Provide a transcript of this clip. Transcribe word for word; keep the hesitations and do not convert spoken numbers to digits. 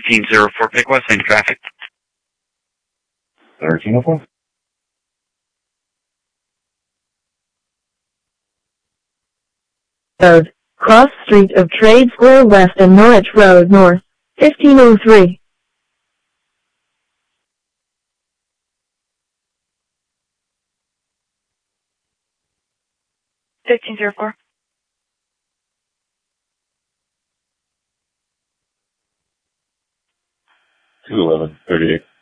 thirteen oh four Pick West, same traffic. thirteen oh four? Road, cross street of Trade Square West and Norwich Road North, fifteen oh three. fifteen oh four. two eleven thirty-eight.